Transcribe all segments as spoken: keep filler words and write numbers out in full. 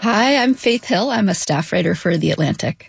Hi, I'm Faith Hill. I'm a staff writer for The Atlantic.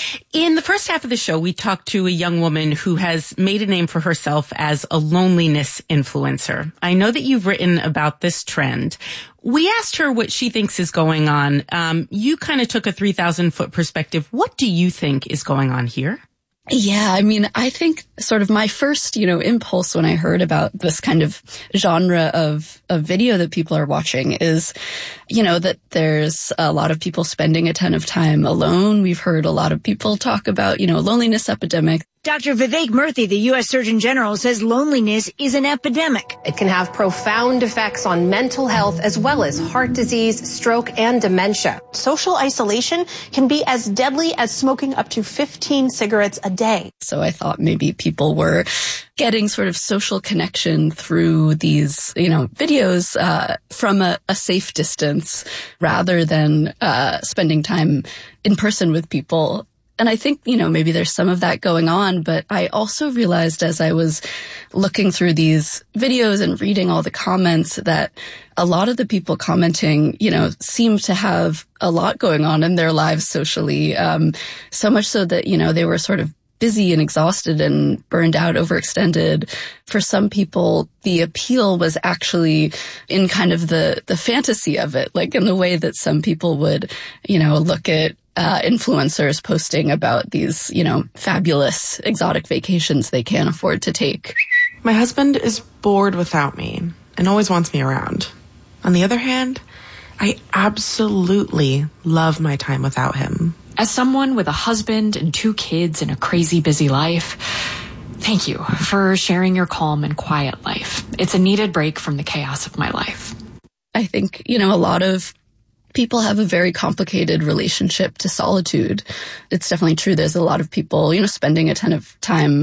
In the first half of the show, we talked to a young woman who has made a name for herself as a loneliness influencer. I know that you've written about this trend. We asked her what she thinks is going on. Um, you kind of took a three thousand foot perspective. What do you think is going on here? Yeah, I mean, I think sort of my first, you know, impulse when I heard about this kind of genre of, of video that people are watching is, you know, that there's a lot of people spending a ton of time alone. We've heard a lot of people talk about, you know, loneliness epidemic. Doctor Vivek Murthy, the U S Surgeon General, says loneliness is an epidemic. It can have profound effects on mental health as well as heart disease, stroke, and dementia. Social isolation can be as deadly as smoking up to fifteen cigarettes a day. So I thought maybe people were getting sort of social connection through these, you know, videos uh, from a, a safe distance rather than uh, spending time in person with people. And I think, you know, maybe there's some of that going on, but I also realized as I was looking through these videos and reading all the comments that a lot of the people commenting, you know, seem to have a lot going on in their lives socially. Um, so much so that, you know, they were sort of busy and exhausted and burned out, overextended. For some people, the appeal was actually in kind of the, the fantasy of it, like in the way that some people would, you know, look at Uh, influencers posting about these, you know, fabulous exotic vacations they can't afford to take. My husband is bored without me and always wants me around. On the other hand, I absolutely love my time without him. As someone with a husband and two kids and a crazy busy life, thank you for sharing your calm and quiet life. It's a needed break from the chaos of my life. I think, you know, a lot of people have a very complicated relationship to solitude. It's definitely true. There's a lot of people, you know, spending a ton of time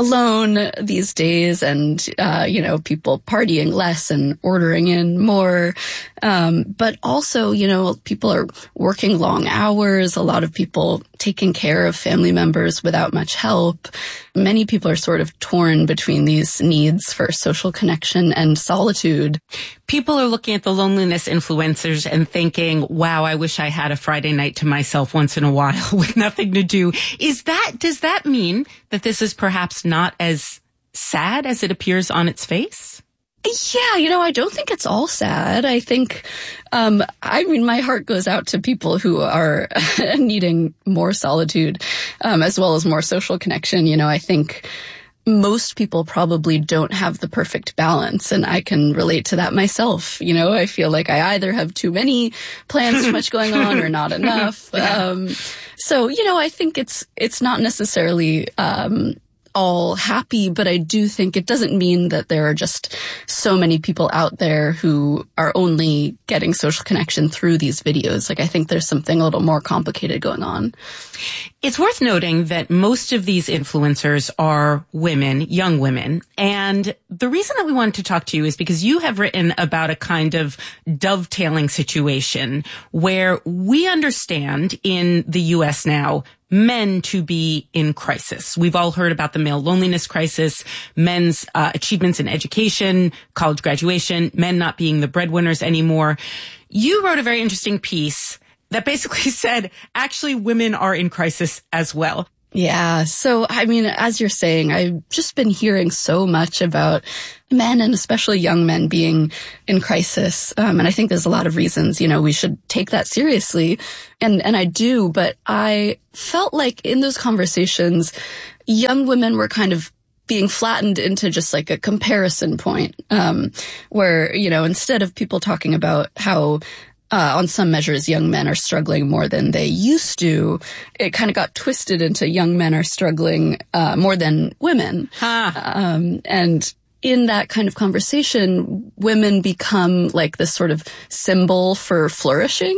alone these days and, uh, you know, people partying less and ordering in more. Um, but also, you know, people are working long hours. A lot of people taking care of family members without much help. Many people are sort of torn between these needs for social connection and solitude. People are looking at the loneliness influencers and thinking, wow, I wish I had a Friday night to myself once in a while with nothing to do. Is that, does that mean that this is perhaps not as sad as it appears on its face? Yeah, you know, I don't think it's all sad. I think, um, I mean, my heart goes out to people who are needing more solitude, um, as well as more social connection. You know, I think most people probably don't have the perfect balance, and I can relate to that myself. You know, I feel like I either have too many plans, too much going on, or not enough. Um, so, you know, I think it's, it's not necessarily, um, all happy, but I do think it doesn't mean that there are just so many people out there who are only getting social connection through these videos. Like, I think there's something a little more complicated going on. It's worth noting that most of these influencers are women, young women. And the reason that we wanted to talk to you is because you have written about a kind of dovetailing situation where we understand in the U S now men to be in crisis. We've all heard about the male loneliness crisis, men's uh, achievements in education, college graduation, men not being the breadwinners anymore. You wrote a very interesting piece that basically said, actually, women are in crisis as well. Yeah. So, I mean, as you're saying, I've just been hearing so much about men and especially young men being in crisis. Um, and I think there's a lot of reasons, you know, we should take that seriously. And, and I do, but I felt like in those conversations, young women were kind of being flattened into just like a comparison point, um, where, you know, instead of people talking about how Uh, on some measures, young men are struggling more than they used to, it kind of got twisted into young men are struggling uh, more than women. Huh. Um, and in that kind of conversation, women become like this sort of symbol for flourishing.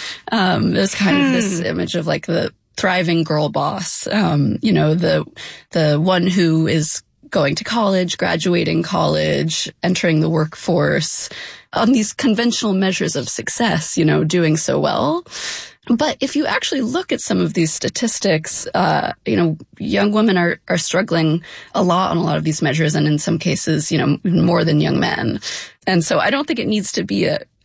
Um, there's kind hmm. of this image of like the thriving girl boss, um, you know, the the one who is going to college, graduating college, entering the workforce, on these conventional measures of success, you know, doing so well. But if you actually look at some of these statistics, uh, you know, young women are, are struggling a lot on a lot of these measures, and in some cases, you know, more than young men. And so I don't think it needs to be a,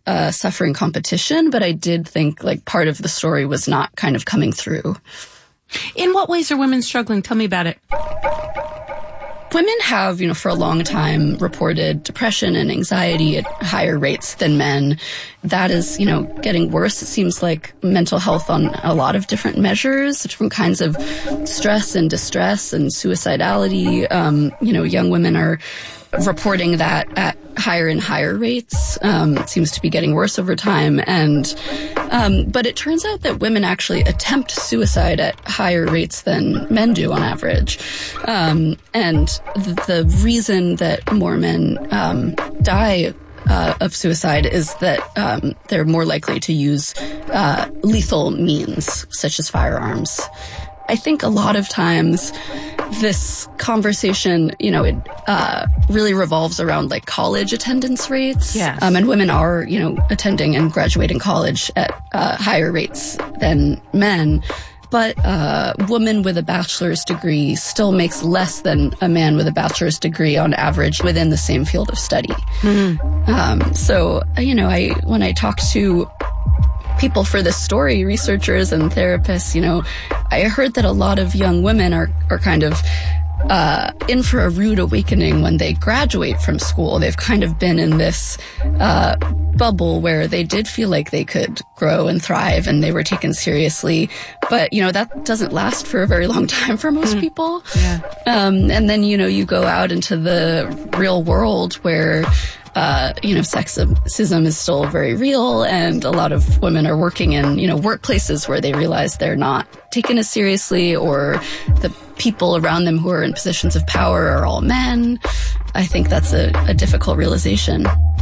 uh, suffering competition, but I did think like part of the story was not kind of coming through. In what ways are women struggling? Tell me about it. Women have, you know, for a long time reported depression and anxiety at higher rates than men. That is, you know, getting worse. It seems like mental health on a lot of different measures, different kinds of stress and distress and suicidality. Um, you know, young women are reporting that at higher and higher rates. Um, it seems to be getting worse over time. And, um, but it turns out that women actually attempt suicide at higher rates than men do on average. Um, and the, the reason that more men, um, die Uh, of suicide is that um, they're more likely to use uh, lethal means, such as firearms. I think a lot of times this conversation, you know, it uh, really revolves around like college attendance rates. Yes. Um, and women are, you know, attending and graduating college at uh, higher rates than men. But a woman with a bachelor's degree still makes less than a man with a bachelor's degree on average within the same field of study. Mm-hmm. Um, so, you know, I when I talk to people for this story, researchers and therapists, you know, I heard that a lot of young women are, are kind of uh, in for a rude awakening when they graduate from school. They've kind of been in this uh, bubble where they did feel like they could grow and thrive and they were taken seriously. But, you know, that doesn't last for a very long time for most mm. people. Yeah. Um, and then, you know, you go out into the real world where Uh, you know, sexism is still very real, and a lot of women are working in, you know, workplaces where they realize they're not taken as seriously, or the people around them who are in positions of power are all men. I think that's a, a difficult realization.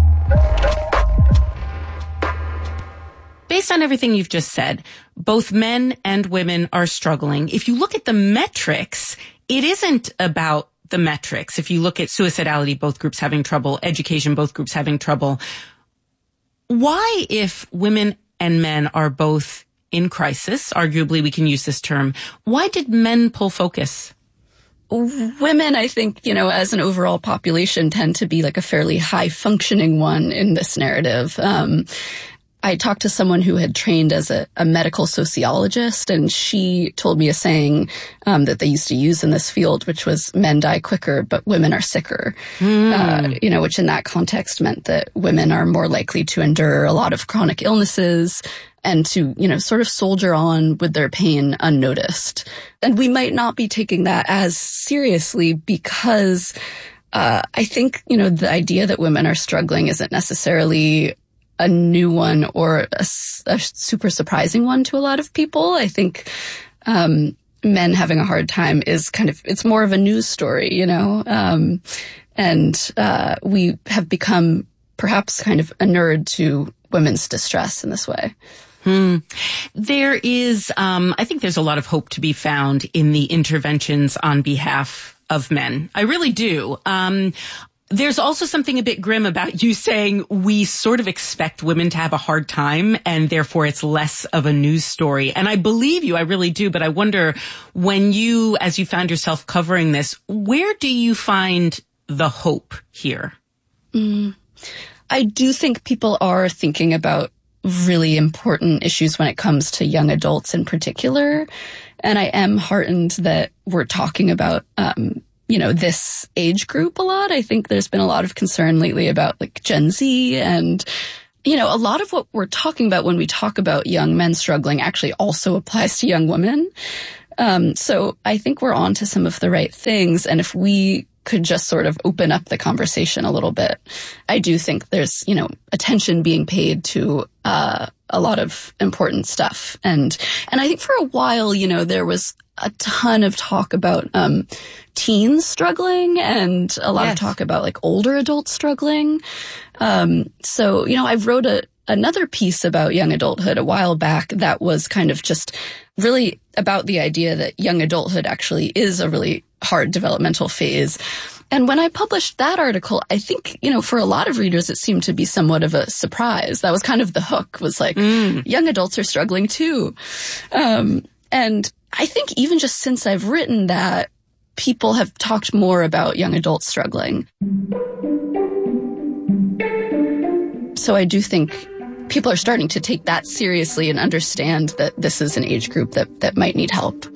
Based on everything you've just said, both men and women are struggling. If you look at the metrics, it isn't about the metrics. If you look at suicidality, both groups having trouble, education, both groups having trouble. Why, if women and men are both in crisis, arguably we can use this term, why did men pull focus? Women, I think, you know, as an overall population tend to be like a fairly high functioning one in this narrative. Um, I talked to someone who had trained as a, a medical sociologist, and she told me a saying um, that they used to use in this field, which was men die quicker, but women are sicker. Mm. Uh, you know, which in that context meant that women are more likely to endure a lot of chronic illnesses and to, you know, sort of soldier on with their pain unnoticed. And we might not be taking that as seriously because uh, I think, you know, the idea that women are struggling isn't necessarily a new one or a, a super surprising one to a lot of people. I think um, men having a hard time is kind of, it's more of a news story, you know, um, and uh, we have become perhaps kind of inured to women's distress in this way. Hmm. There is, um, I think there's a lot of hope to be found in the interventions on behalf of men. I really do. Um, There's also something a bit grim about you saying we sort of expect women to have a hard time and therefore it's less of a news story. And I believe you, I really do. But I wonder, when you, as you found yourself covering this, where do you find the hope here? Mm. I do think people are thinking about really important issues when it comes to young adults in particular. And I am heartened that we're talking about, um, you know, this age group a lot. I think there's been a lot of concern lately about like Gen Z, and, you know, a lot of what we're talking about when we talk about young men struggling actually also applies to young women. Um, so I think we're on to some of the right things. And if we could just sort of open up the conversation a little bit, I do think there's, you know, attention being paid to, uh, a lot of important stuff. And, and I think for a while, you know, there was a ton of talk about, um, teens struggling and a lot yes. of talk about like older adults struggling. Um, so, you know, I wrote a, another piece about young adulthood a while back that was kind of just really about the idea that young adulthood actually is a really hard developmental phase. And when I published that article, I think, you know, for a lot of readers, it seemed to be somewhat of a surprise. That was kind of the hook, was like, mm. young adults are struggling too. Um, and I think even just since I've written that, people have talked more about young adults struggling. So I do think people are starting to take that seriously and understand that this is an age group that, that might need help.